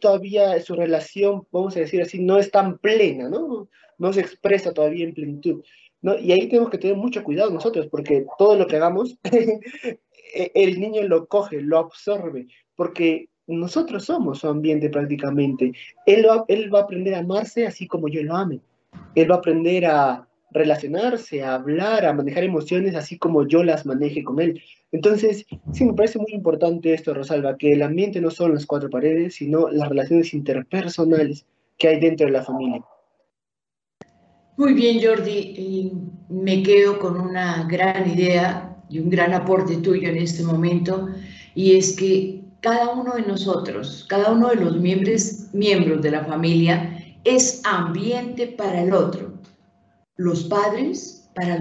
todavía su relación, vamos a decir así, no es tan plena, ¿no? No se expresa todavía en plenitud, ¿no? Y ahí tenemos que tener mucho cuidado nosotros, porque todo lo que hagamos, el niño lo coge, lo absorbe, porque nosotros somos su ambiente prácticamente. Él va a aprender a amarse así como yo lo ame. Él va a aprender a relacionarse, a hablar, a manejar emociones así como yo las maneje con él. Entonces, sí, me parece muy importante esto, Rosalba, que el ambiente no son las cuatro paredes, sino las relaciones interpersonales que hay dentro de la familia. Muy bien, Jordi. Me quedo con una gran idea y un gran aporte tuyo en este momento, y es que cada uno de nosotros, cada uno de los miembros de la familia es ambiente para el otro. Los padres para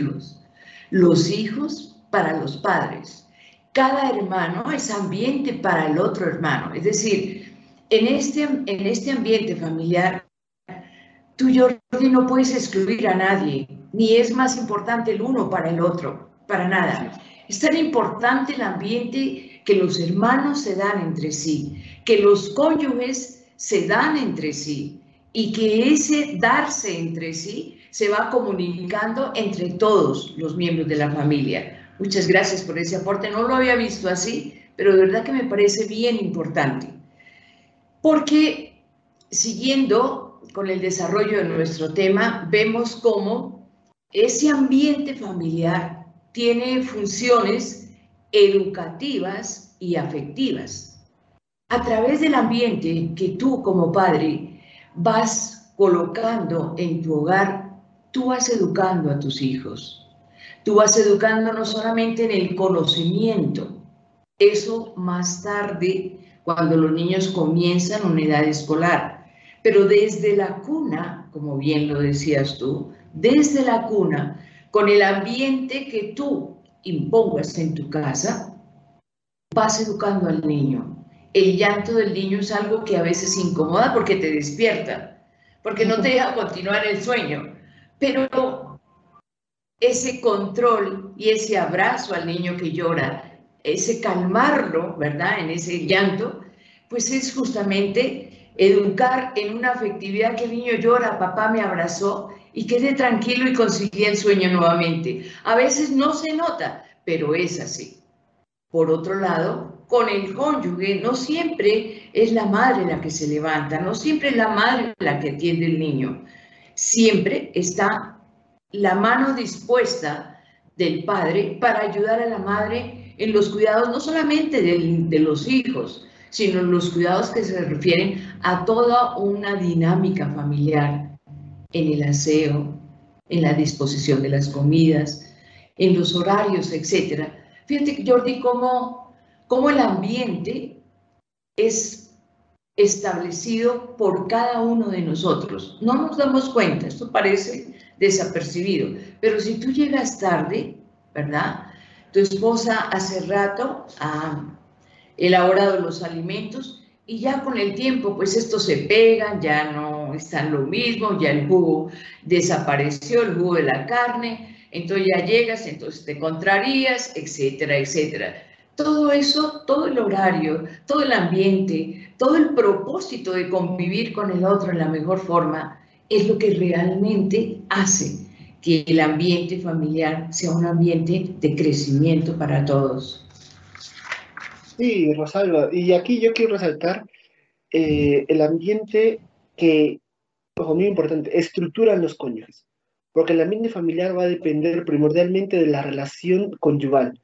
los hijos para los padres. Cada hermano es ambiente para el otro hermano. Es decir, en este ambiente familiar, tú, Jordi, no puedes excluir a nadie, ni es más importante el uno para el otro, para nada. Es tan importante el ambiente que los hermanos se dan entre sí, que los cónyuges se dan entre sí, y que ese darse entre sí se va comunicando entre todos los miembros de la familia. Muchas gracias por ese aporte. No lo había visto así, pero de verdad que me parece bien importante. Porque siguiendo con el desarrollo de nuestro tema, vemos cómo ese ambiente familiar tiene funciones educativas y afectivas. A través del ambiente que tú como padre vas colocando en tu hogar, tú vas educando a tus hijos. Tú vas educando no solamente en el conocimiento, eso más tarde, cuando los niños comienzan una edad escolar, pero desde la cuna, como bien lo decías tú, desde la cuna, con el ambiente que tú impongas en tu casa, vas educando al niño. El llanto del niño es algo que a veces incomoda porque te despierta, porque no te deja continuar el sueño, pero ese control y ese abrazo al niño que llora, ese calmarlo, ¿verdad?, en ese llanto, pues es justamente educar en una afectividad que el niño llora, papá me abrazó, y quede tranquilo y consigue el sueño nuevamente. A veces no se nota, pero es así. Por otro lado, con el cónyuge, no siempre es la madre la que se levanta, no siempre es la madre la que atiende al niño. Siempre está la mano dispuesta del padre para ayudar a la madre en los cuidados, no solamente de los hijos, sino en los cuidados que se refieren a toda una dinámica familiar, en el aseo, en la disposición de las comidas, en los horarios, etc. Fíjate, Jordi, cómo el ambiente es establecido por cada uno de nosotros. No nos damos cuenta, esto parece desapercibido, pero si tú llegas tarde, ¿verdad? Tu esposa hace rato ha elaborado los alimentos, y ya con el tiempo, pues estos se pegan, ya no están lo mismo, ya el jugo desapareció, el jugo de la carne, entonces ya llegas, entonces te contrarías, etcétera, etcétera. Todo eso, todo el horario, todo el ambiente, todo el propósito de convivir con el otro en la mejor forma, es lo que realmente hace que el ambiente familiar sea un ambiente de crecimiento para todos. Sí, Rosalba, y aquí yo quiero resaltar el ambiente que, ojo, muy importante, estructuran los cónyuges, porque el ambiente familiar va a depender primordialmente de la relación conyugal,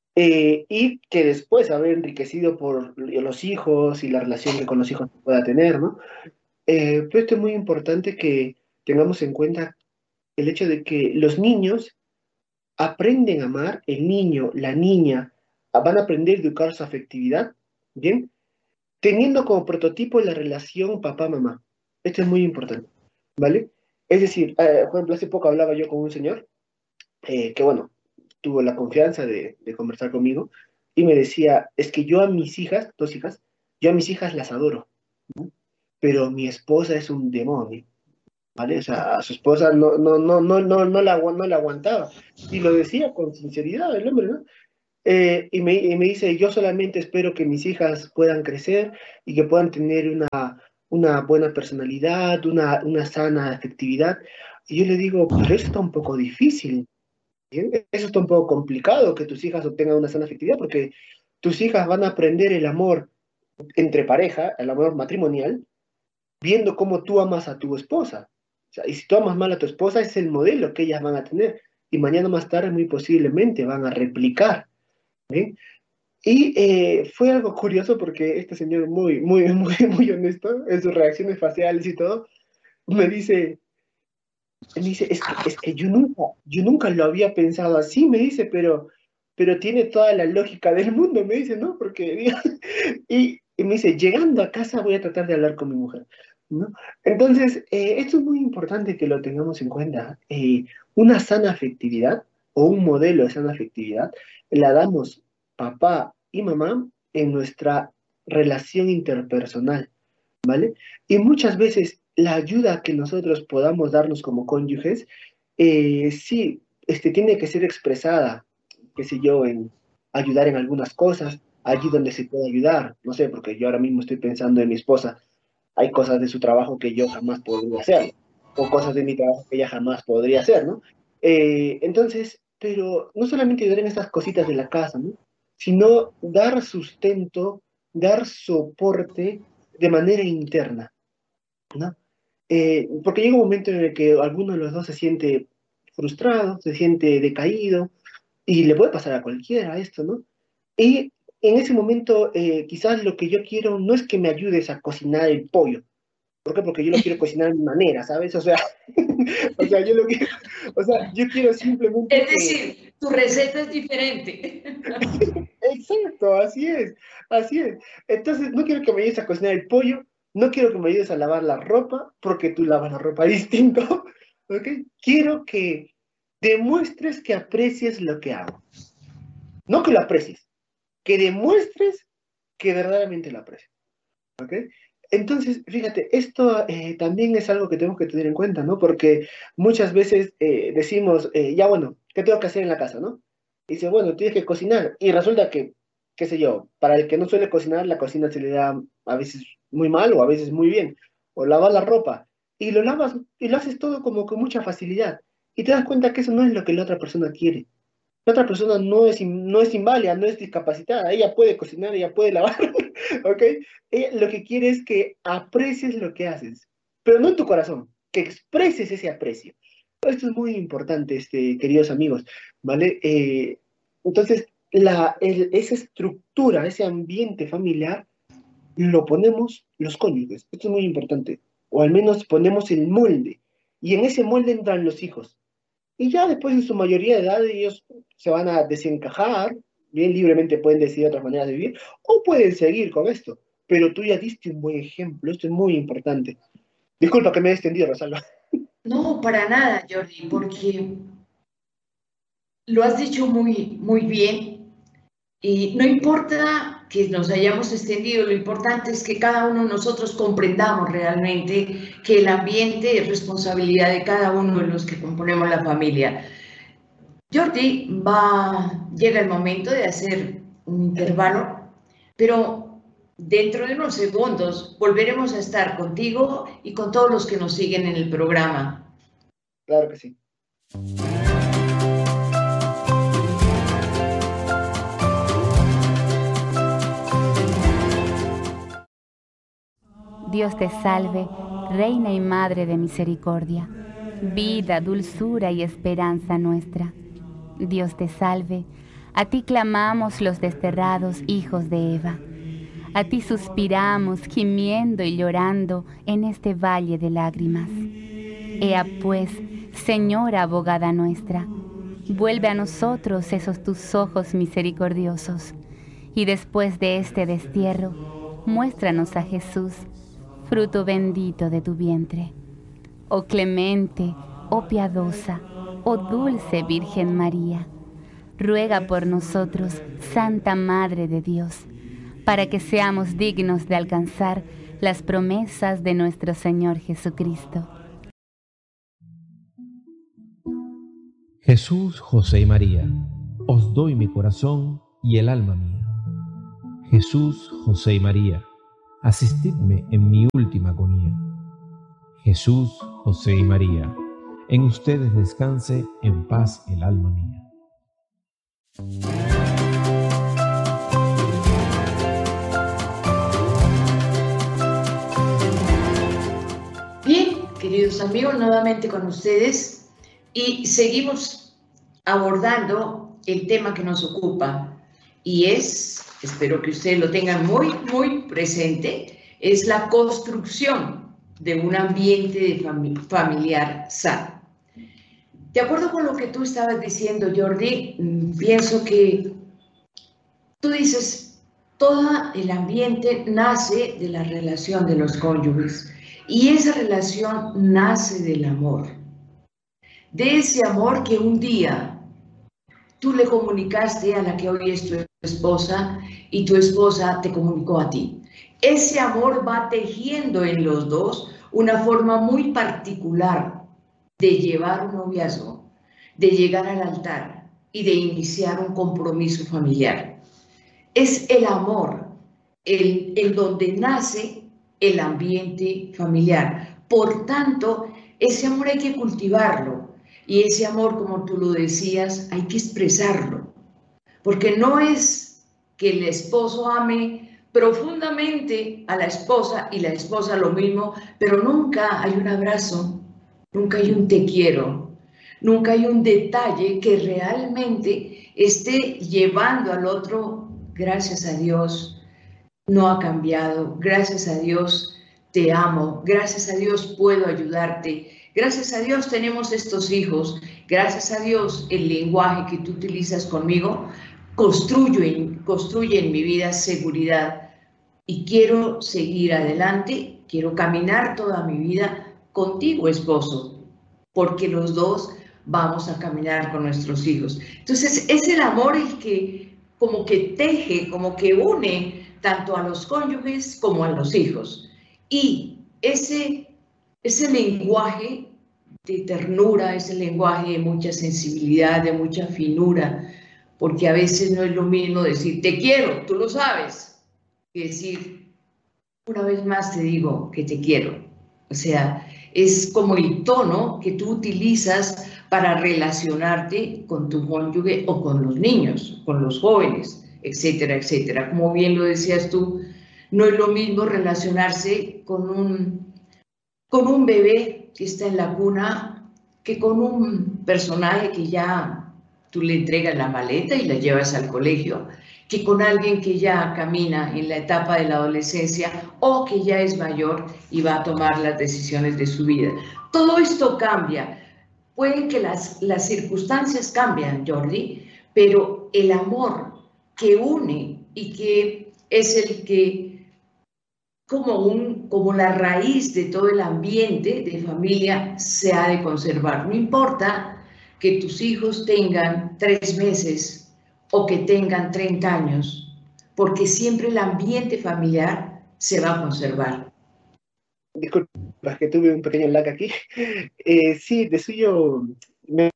y que después va a haber enriquecido por los hijos y la relación que con los hijos pueda tener, ¿no? Pero esto es muy importante que tengamos en cuenta el hecho de que los niños aprenden a amar, el niño, la niña, van a aprender a educar su afectividad, ¿bien? Teniendo como prototipo la relación papá-mamá. Esto es muy importante, ¿vale? Es decir, por ejemplo, hace poco hablaba yo con un señor que, bueno, tuvo la confianza de conversar conmigo y me decía, es que yo a mis hijas, dos hijas, yo a mis hijas las adoro, ¿no? Pero mi esposa es un demonio, ¿vale? O sea, a su esposa no la aguantaba. Y lo decía con sinceridad el hombre, ¿no? y me dice, yo solamente espero que mis hijas puedan crecer y que puedan tener una buena personalidad, una sana afectividad. Y yo le digo, pero eso está un poco difícil, ¿bien? Eso está un poco complicado, que tus hijas obtengan una sana afectividad, porque tus hijas van a aprender el amor entre pareja, el amor matrimonial, viendo cómo tú amas a tu esposa. O sea, y si tú amas mal a tu esposa, es el modelo que ellas van a tener. Y mañana más tarde, muy posiblemente, van a replicar. ¿Bien? Y fue algo curioso porque este señor muy honesto en sus reacciones faciales y todo, me dice, es que yo nunca lo había pensado así, me dice, pero tiene toda la lógica del mundo, me dice, ¿no? Porque, y me dice, llegando a casa voy a tratar de hablar con mi mujer, ¿no? Entonces, esto es muy importante que lo tengamos en cuenta. Una sana afectividad o un modelo de sana afectividad la damos papá y mamá en nuestra relación interpersonal, ¿vale? Y muchas veces la ayuda que nosotros podamos darnos como cónyuges, sí, tiene que ser expresada, qué sé yo, en ayudar en algunas cosas, allí donde se puede ayudar, no sé, porque yo ahora mismo estoy pensando en mi esposa, hay cosas de su trabajo que yo jamás podría hacer, o cosas de mi trabajo que ella jamás podría hacer, ¿no? Entonces, pero no solamente ayudar en estas cositas de la casa, ¿no? Sino dar sustento, dar soporte de manera interna, ¿no? Porque llega un momento en el que alguno de los dos se siente frustrado, se siente decaído, y le puede pasar a cualquiera esto, ¿no? Y en ese momento, quizás lo que yo quiero no es que me ayudes a cocinar el pollo. ¿Por qué? Porque yo lo quiero cocinar de mi manera, ¿sabes? O sea, o sea, yo lo quiero, o sea, yo quiero simplemente Es decir, tu receta es diferente. exacto, así es, así es. Entonces, no quiero que me ayudes a cocinar el pollo, no quiero que me ayudes a lavar la ropa, porque tú lavas la ropa distinto, ¿ok? Quiero que demuestres que aprecies lo que hago. No que lo aprecies, que demuestres que verdaderamente lo aprecias, ¿ok? Entonces, fíjate, esto también es algo que tenemos que tener en cuenta, ¿no? Porque muchas veces decimos, ya bueno, ¿qué tengo que hacer en la casa, no? Y dice, bueno, tienes que cocinar. Y resulta que, qué sé yo, para el que no suele cocinar, la cocina se le da a veces muy mal o a veces muy bien. O lavar la ropa. Y lo lavas y lo haces todo como con mucha facilidad. Y te das cuenta que eso no es lo que la otra persona quiere. La otra persona no es inválida, no es discapacitada, ella puede cocinar, ella puede lavar, ¿ok? Ella lo que quiere es que aprecies lo que haces, pero no en tu corazón, que expreses ese aprecio. Esto es muy importante, queridos amigos, ¿vale? Entonces, esa estructura, ese ambiente familiar, lo ponemos los cónyuges. Esto es muy importante, o al menos ponemos el molde, y en ese molde entran los hijos. Y ya después, en su mayoría de edad, ellos se van a desencajar, bien libremente pueden decidir otras maneras de vivir, o pueden seguir con esto. Pero tú ya diste un buen ejemplo, esto es muy importante. Disculpa que me he extendido, Rosalba. No, para nada, Jordi, porque lo has dicho muy bien. Y no importa que nos hayamos extendido, lo importante es que cada uno de nosotros comprendamos realmente que el ambiente es responsabilidad de cada uno de los que componemos la familia. Jordi, llega el momento de hacer un intervalo, pero dentro de unos segundos volveremos a estar contigo y con todos los que nos siguen en el programa. Claro que sí. Dios te salve, Reina y Madre de misericordia, vida, dulzura y esperanza nuestra. Dios te salve, a ti clamamos los desterrados hijos de Eva. A ti suspiramos, gimiendo y llorando en este valle de lágrimas. Ea pues, Señora abogada nuestra, vuelve a nosotros esos tus ojos misericordiosos, y después de este destierro, muéstranos a Jesús, fruto bendito de tu vientre. Oh clemente, oh piadosa, oh dulce Virgen María, ruega por nosotros, Santa Madre de Dios, para que seamos dignos de alcanzar las promesas de nuestro Señor Jesucristo. Jesús, José y María, os doy mi corazón y el alma mía. Jesús, José y María, asistidme en mi última agonía. Jesús, José y María, en ustedes descanse en paz el alma mía. Bien, queridos amigos, nuevamente con ustedes y seguimos abordando el tema que nos ocupa y es, espero que ustedes lo tengan muy presente, es la construcción de un ambiente familiar sano. De acuerdo con lo que tú estabas diciendo, Jordi, pienso que tú dices, todo el ambiente nace de la relación de los cónyuges y esa relación nace del amor. De ese amor que un día tú le comunicaste a la que hoy es tu esposa y tu esposa te comunicó a ti. Ese amor va tejiendo en los dos una forma muy particular de llevar un noviazgo, de llegar al altar y de iniciar un compromiso familiar. Es el amor el donde nace el ambiente familiar. Por tanto, ese amor hay que cultivarlo y ese amor, como tú lo decías, hay que expresarlo. Porque no es que el esposo ame profundamente a la esposa y la esposa lo mismo, pero nunca hay un abrazo, nunca hay un te quiero, nunca hay un detalle que realmente esté llevando al otro, gracias a Dios, no ha cambiado, gracias a Dios te amo, gracias a Dios puedo ayudarte, gracias a Dios tenemos estos hijos, gracias a Dios el lenguaje que tú utilizas conmigo construye en mi vida seguridad y quiero seguir adelante, quiero caminar toda mi vida contigo, esposo, porque los dos vamos a caminar con nuestros hijos. Entonces es el amor el que como que teje, como que une tanto a los cónyuges como a los hijos. Y ese lenguaje de ternura, ese lenguaje de mucha sensibilidad, de mucha finura, porque a veces no es lo mismo decir te quiero, tú lo sabes, que decir una vez más te digo que te quiero. O sea, es como el tono que tú utilizas para relacionarte con tu cónyuge o con los niños, con los jóvenes, etcétera, etcétera. Como bien lo decías tú, no es lo mismo relacionarse con un bebé que está en la cuna que con un personaje que ya tú le entregas la maleta y la llevas al colegio, que con alguien que ya camina en la etapa de la adolescencia o que ya es mayor y va a tomar las decisiones de su vida. Todo esto cambia. Pueden que las circunstancias cambian, Jordi, pero el amor que une y que es el que como la raíz de todo el ambiente de familia se ha de conservar. No importa que tus hijos tengan 3 meses o que tengan 30 años, porque siempre el ambiente familiar se va a conservar. Disculpa, que tuve un pequeño lag aquí. Sí, de suyo me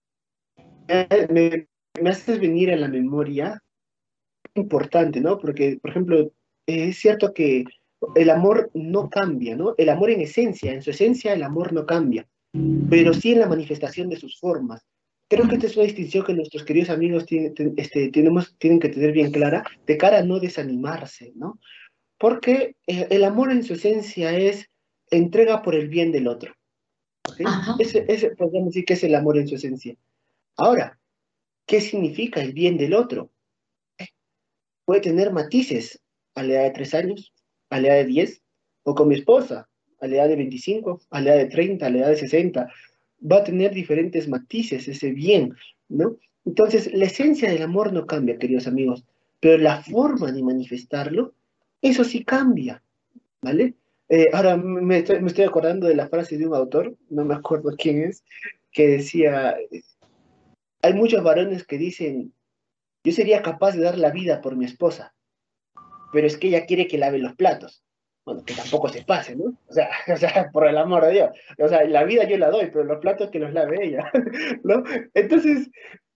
haces venir a la memoria importante, ¿no? Porque, por ejemplo, es cierto que el amor no cambia, ¿no? El amor en su esencia el amor no cambia, pero sí en la manifestación de sus formas. Creo que esta es una distinción que nuestros queridos amigos tienen que tener bien clara, de cara a no desanimarse, ¿no? Porque el amor en su esencia es entrega por el bien del otro. ¿Sí? Ese podemos decir que es el amor en su esencia. Ahora, ¿qué significa el bien del otro? Puede tener matices a la edad de 3 años, a la edad de 10, o con mi esposa, a la edad de 25, a la edad de 30, a la edad de 60. Va a tener diferentes matices ese bien, ¿no? Entonces, la esencia del amor no cambia, queridos amigos, pero la forma de manifestarlo, eso sí cambia, ¿vale? Ahora me estoy acordando de la frase de un autor, no me acuerdo quién es, que decía, hay muchos varones que dicen, yo sería capaz de dar la vida por mi esposa, pero es que ella quiere que lave los platos. Bueno, que tampoco se pase, ¿no? O sea, por el amor de Dios. O sea, la vida yo la doy, pero los platos que los lave ella, ¿no? Entonces,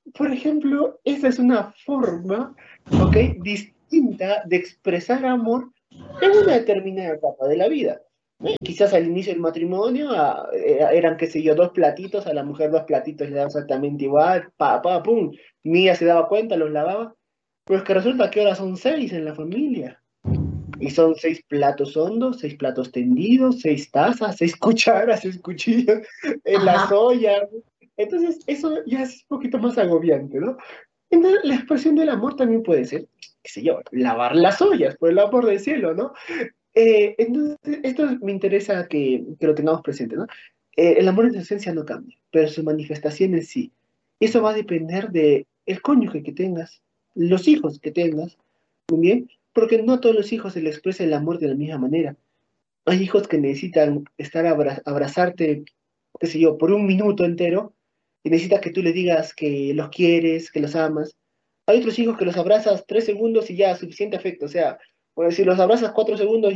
por ejemplo, esa es una forma, ¿ok?, distinta de expresar amor en una determinada etapa de la vida. Quizás al inicio del matrimonio eran, qué sé yo, 2 platitos, a la mujer 2 platitos le daban exactamente igual, pum, ni ella se daba cuenta, los lavaba, pero es que resulta que ahora son 6 en la familia. Y son 6 platos hondos, 6 platos tendidos, 6 tazas, 6 cucharas, 6 cuchillos, en las Ajá. ollas. Entonces, eso ya es un poquito más agobiante, ¿no? Entonces, la expresión del amor también puede ser, qué sé yo, lavar las ollas, por el amor del cielo, ¿no? Entonces, esto me interesa que lo tengamos presente, ¿no? El amor en su esencia no cambia, pero su manifestación en sí. Eso va a depender de el cónyuge que tengas, los hijos que tengas, muy bien, porque no a todos los hijos se les expresa el amor de la misma manera. Hay hijos que necesitan estar abrazarte, qué sé yo, por un minuto entero, y necesita que tú le digas que los quieres, que los amas. Hay otros hijos que los abrazas 3 segundos y ya, suficiente afecto. O sea, pues, si los abrazas 4 segundos,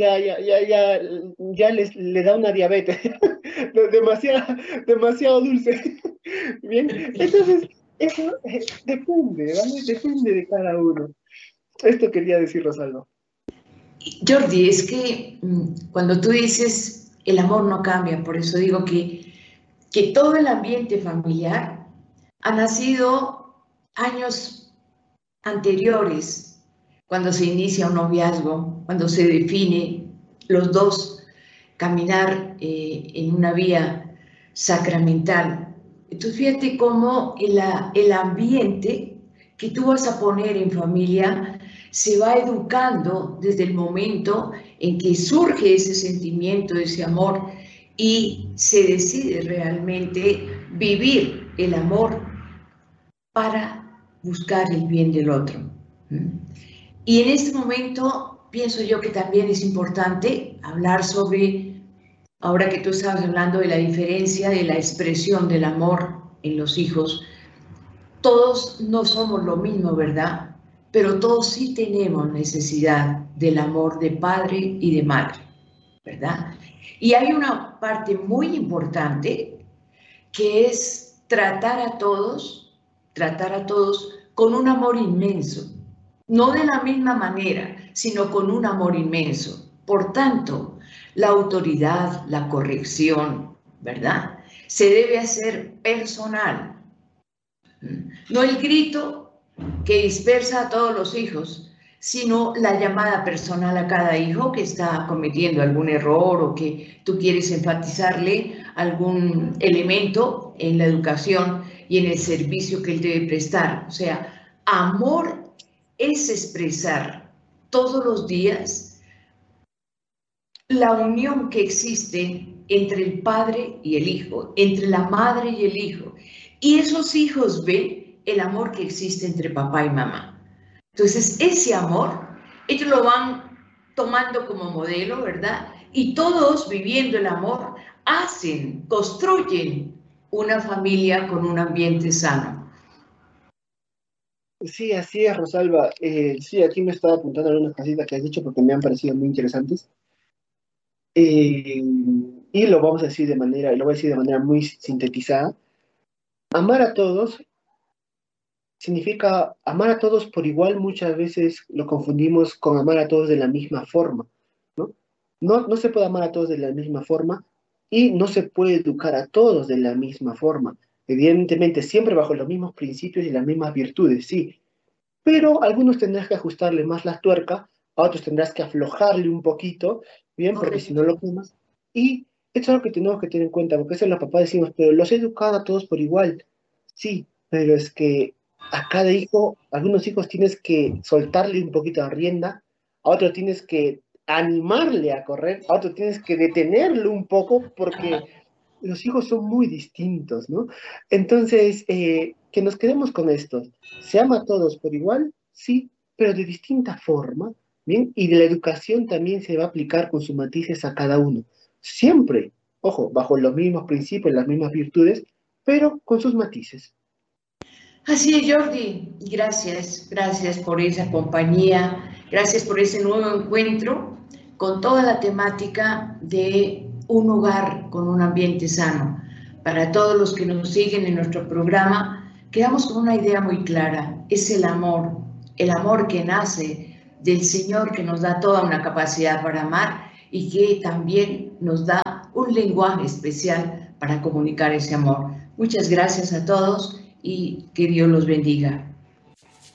ya le da una diabetes. demasiado, demasiado dulce. Bien, entonces, eso depende, ¿vale? Depende de cada uno. Esto quería decir, Rosalba. Jordi, es que cuando tú dices el amor no cambia, por eso digo que todo el ambiente familiar ha nacido años anteriores, cuando se inicia un noviazgo, cuando se define los dos caminar en una vía sacramental. Entonces fíjate cómo el ambiente que tú vas a poner en familia se va educando desde el momento en que surge ese sentimiento, ese amor, y se decide realmente vivir el amor para buscar el bien del otro. Y en este momento pienso yo que también es importante hablar sobre, ahora que tú estabas hablando de la diferencia de la expresión del amor en los hijos, todos no somos lo mismo, ¿verdad? Pero todos sí tenemos necesidad del amor de padre y de madre, ¿verdad? Y hay una parte muy importante que es tratar a todos con un amor inmenso, no de la misma manera, sino con un amor inmenso. Por tanto, la autoridad, la corrección, ¿verdad?, se debe hacer personal. No el grito que dispersa a todos los hijos, sino la llamada personal a cada hijo que está cometiendo algún error o que tú quieres enfatizarle algún elemento en la educación y en el servicio que él debe prestar. O sea, amor es expresar todos los días la unión que existe entre el padre y el hijo, entre la madre y el hijo. Y esos hijos ven el amor que existe entre papá y mamá. Entonces, ese amor, ellos lo van tomando como modelo, ¿verdad? Y todos viviendo el amor, construyen una familia con un ambiente sano. Sí, así es, Rosalba. Sí, aquí me estaba apuntando algunas cositas que has dicho porque me han parecido muy interesantes. Y lo vamos a decir lo voy a decir de manera muy sintetizada. Amar a todos significa amar a todos por igual. Muchas veces lo confundimos con amar a todos de la misma forma, ¿no? No se puede amar a todos de la misma forma y no se puede educar a todos de la misma forma. Evidentemente, siempre bajo los mismos principios y las mismas virtudes, sí, pero a algunos tendrás que ajustarle más la tuerca, a otros tendrás que aflojarle un poquito, bien, porque si no Correcto. lo quemas. Y esto es algo que tenemos que tener en cuenta, porque eso los papás decimos, pero los he educado a todos por igual. Sí, pero es que a cada hijo, a algunos hijos tienes que soltarle un poquito de rienda, a otros tienes que animarle a correr, a otros tienes que detenerlo un poco, porque los hijos son muy distintos, ¿no? Entonces, que nos quedemos con esto. ¿Se ama a todos por igual? Sí, pero de distinta forma, ¿bien? Y de la educación también se va a aplicar con sus matices a cada uno. Siempre, ojo, bajo los mismos principios, las mismas virtudes, pero con sus matices. Así es, Jordi. Gracias por esa compañía, gracias por ese nuevo encuentro con toda la temática de un hogar con un ambiente sano. Para todos los que nos siguen en nuestro programa, quedamos con una idea muy clara, es el amor que nace del Señor, que nos da toda una capacidad para amar y que también nos da un lenguaje especial para comunicar ese amor. Muchas gracias a todos y que Dios los bendiga.